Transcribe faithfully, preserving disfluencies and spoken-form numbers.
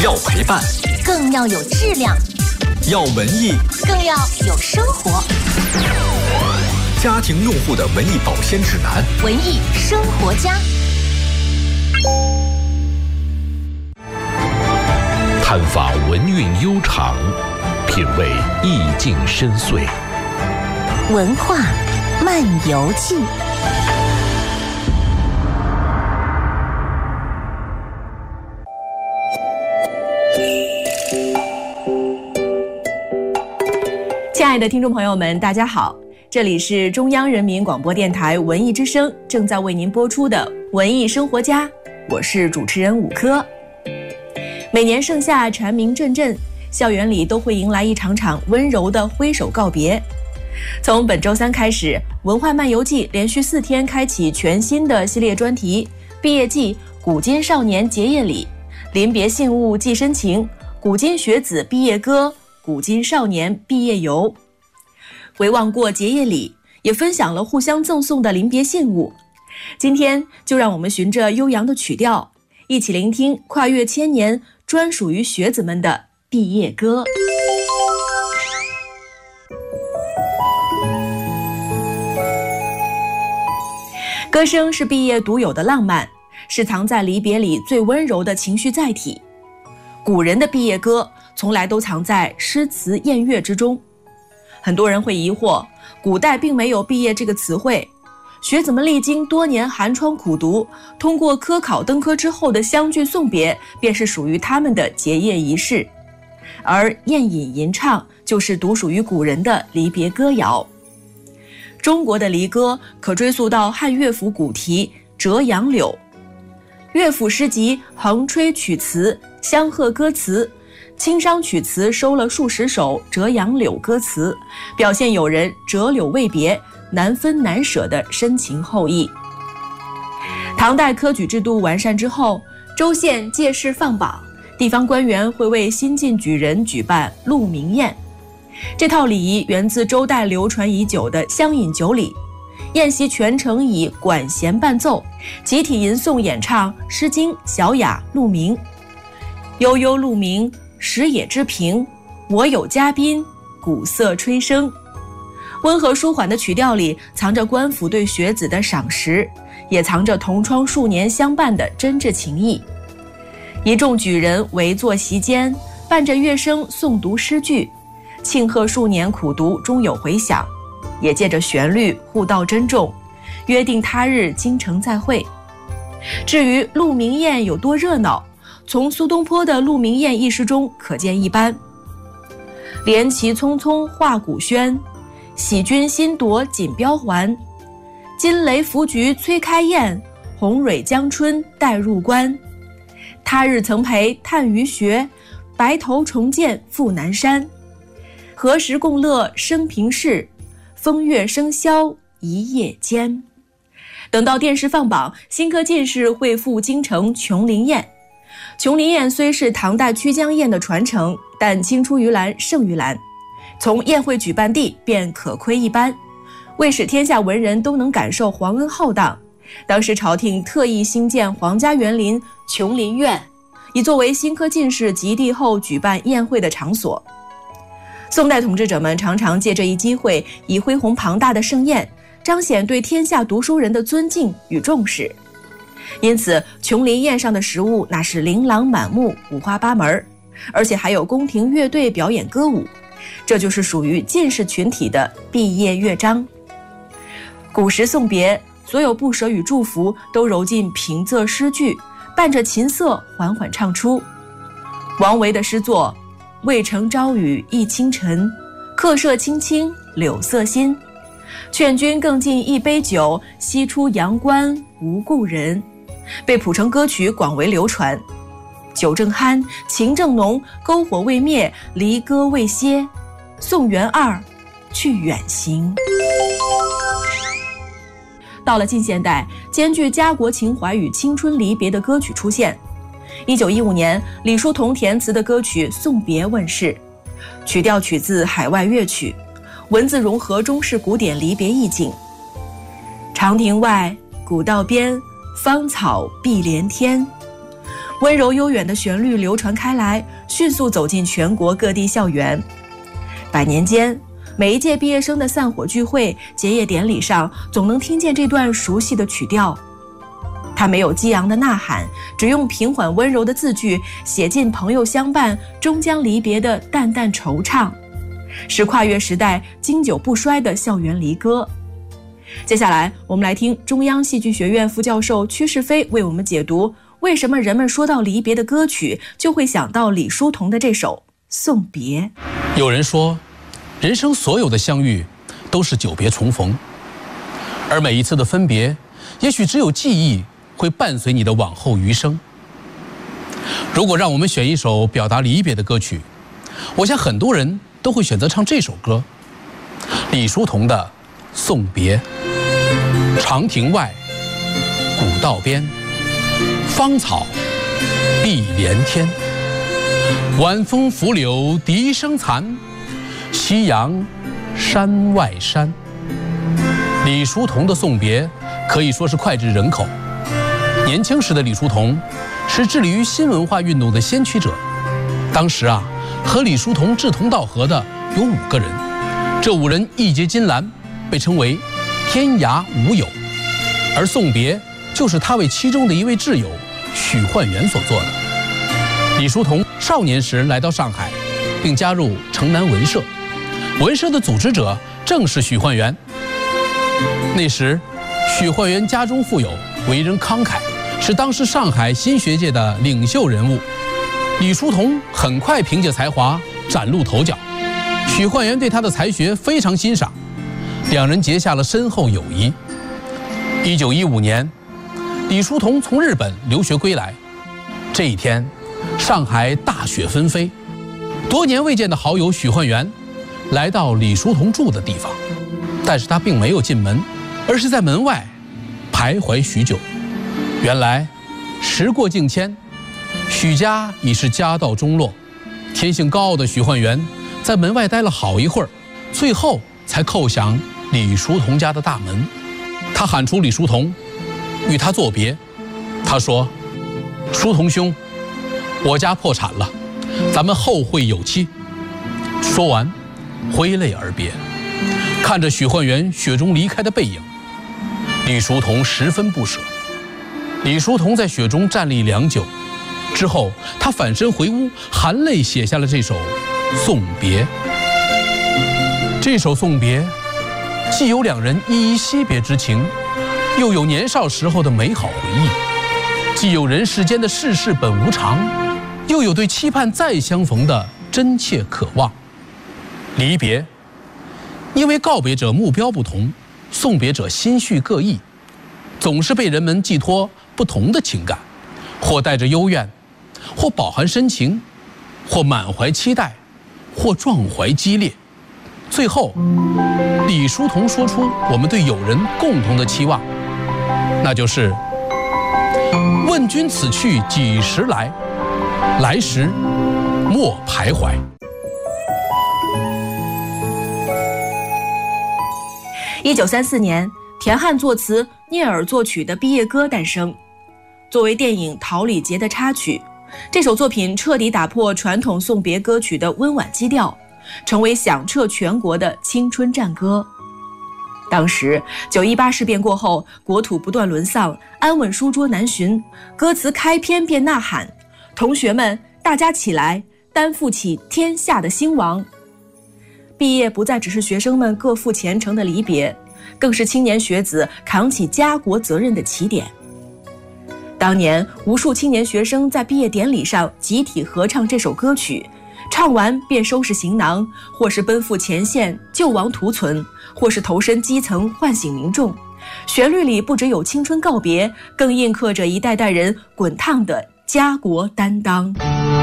要陪伴， 更要有质量； 要文艺， 更要有生活。 家庭用户的文艺保鲜指南， 文艺生活家。 探访文韵悠长，品味意境深邃。 文化漫游记。 亲爱的听众朋友们，大家好，这里是中央人民广播电台文艺之声正在为您播出的文艺生活家，我是主持人武科。每年盛夏蝉鸣阵阵，校园里都会迎来一场场温柔的挥手告别。从本周三开始，文化漫游记连续四天开启全新的系列专题，毕业季、古今少年结业礼、临别信物寄深情、古今学子毕业歌、古今少年毕业游。回望过结业礼，也分享了互相赠送的临别信物。今天就让我们循着悠扬的曲调，一起聆听跨越千年专属于学子们的毕业歌。歌声是毕业独有的浪漫，是藏在离别里最温柔的情绪载体。古人的毕业歌从来都藏在诗词宴乐之中。很多人会疑惑，古代并没有毕业这个词汇，学子们历经多年寒窗苦读，通过科考登科之后的相聚送别，便是属于他们的结业仪式。而宴饮吟唱就是独属于古人的离别歌谣。中国的离歌可追溯到汉乐府古题《折杨柳》，乐府诗集《横吹曲词》《相和歌词》清商曲词收了数十首折杨柳歌词，表现友人折柳未别、难分难舍的深情厚谊。唐代科举制度完善之后，州县借势放榜，地方官员会为新进举人举办鹿鸣宴。这套礼仪源自周代流传已久的乡饮酒礼，宴席全程以管弦伴奏，集体吟诵演唱《诗经》《小雅》《鹿鸣》。悠悠鹿鸣，食野之苹，我有嘉宾，鼓瑟吹笙。温和舒缓的曲调里藏着官府对学子的赏识，也藏着同窗数年相伴的真挚情谊。一众举人围坐席间，伴着乐声诵读诗句，庆贺数年苦读终有回响，也借着旋律互道珍重，约定他日京城再会。至于鹿鸣宴有多热闹，从苏东坡的《鹿鸣宴》一诗中可见一斑。连旗匆匆画鼓喧，喜君新夺锦标环。金雷拂菊催开宴，红蕊将春带入关。他日曾陪探鱼学，白头重见赴南山。何时共乐生平事，风月生宵一夜间。等到电视放榜，新科进士会赴京城琼林宴。琼林宴虽是唐代曲江宴的传承，但青出于蓝胜于蓝，从宴会举办地便可窥一斑。为使天下文人都能感受皇恩浩荡，当时朝廷特意兴建皇家园林琼林苑，以作为新科进士及第后举办宴会的场所。宋代统治者们常常借这一机会，以恢宏庞大的盛宴彰显对天下读书人的尊敬与重视。因此琼林宴上的食物那是琳琅满目，五花八门，而且还有宫廷乐队表演歌舞，这就是属于进士群体的毕业乐章。古时送别，所有不舍与祝福都揉进平仄诗句，伴着琴瑟缓缓唱出。王维的诗作渭城朝雨浥轻尘，客舍青青柳色新。劝君更尽一杯酒，西出阳关无故人，被谱成歌曲，广为流传。酒正酣，情正浓，篝火未灭，离歌未歇，送元二，去远行。到了近现代，兼具家国情怀与青春离别的歌曲出现。一九一五年，李叔同填词的歌曲《送别》问世，曲调取自海外乐曲，文字融合中式古典离别意境。长亭外，古道边，芳草碧连天。 温柔悠远的旋律流传开来，迅速走进全国各地校园。百年间，每一届毕业生的散伙聚会、结业典礼上，总能听见这段熟悉的曲调。它没有激昂的呐喊，只用平缓温柔的字句写尽朋友相伴终将离别的淡淡惆怅，是跨越时代经久不衰的校园离歌。接下来我们来听中央戏剧学院副教授曲世飞为我们解读，为什么人们说到离别的歌曲就会想到李叔同的这首《送别》。 有人说，人生所有的相遇都是久别重逢，而每一次的分别，也许只有记忆会伴随你的往后余生。如果让我们选一首表达离别的歌曲，我想很多人都会选择唱这首歌，李叔同的《送别》。长亭外，古道边，芳草碧连天。晚风拂柳笛声残，夕阳山外山。李叔同的《送别》可以说是脍炙人口。年轻时的李叔同是致力于新文化运动的先驱者。当时啊，和李叔同志同道合的有五个人，这五人义结金兰，被称为天涯五友。而《送别》就是他为其中的一位挚友许焕元所做的。李叔同少年时来到上海，并加入城南文社，文社的组织者正是许焕元。那时许焕元家中富有，为人慷慨，是当时上海新学界的领袖人物。李叔同很快凭借才华崭露头角，许焕元对他的才学非常欣赏，两人结下了深厚友谊。一九一五年，李叔同从日本留学归来，这一天，上海大雪纷飞，多年未见的好友许焕元来到李叔同住的地方，但是他并没有进门，而是在门外徘徊许久。原来时过境迁，许家已是家道中落，天性高傲的许焕元在门外待了好一会儿，最后才叩响李叔同家的大门。他喊出李叔同，与他作别。他说：叔同兄，我家破产了，咱们后会有期。说完挥泪而别。看着许焕元雪中离开的背影，李叔同十分不舍。李叔同在雪中站立良久，之后他返身回屋，含泪写下了这首《送别》。这首《送别》既有两人依依惜别之情，又有年少时候的美好回忆，既有人世间的世事本无常，又有对期盼再相逢的真切渴望。离别，因为告别者目标不同，送别者心绪各异，总是被人们寄托不同的情感，或带着幽怨，或饱含深情，或满怀期待，或壮怀激烈。最后，李叔同说出我们对友人共同的期望，那就是问君此去几时来，来时莫徘徊。 一九三四年，田汉作词，聂耳作曲的《毕业歌》诞生。作为电影《桃李节》的插曲，这首作品彻底打破传统送别歌曲的温婉基调，成为响彻全国的青春战歌。当时九一八事变过后，国土不断沦丧，安稳书桌难寻，歌词开篇便呐喊：同学们，大家起来，担负起天下的兴亡。毕业不再只是学生们各赴前程的离别，更是青年学子扛起家国责任的起点。当年无数青年学生在毕业典礼上集体合唱这首歌曲，唱完便收拾行囊，或是奔赴前线救亡图存，或是投身基层唤醒民众。旋律里不只有青春告别，更印刻着一代代人滚烫的家国担当。